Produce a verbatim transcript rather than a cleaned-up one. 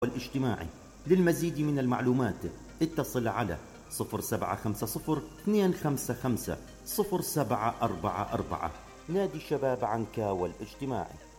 والاجتماعي. للمزيد من المعلومات اتصل على صفر سبعة خمسة صفر اثنين خمسة خمسة صفر سبعة أربعة أربعة. نادي شباب عنكا والاجتماعي.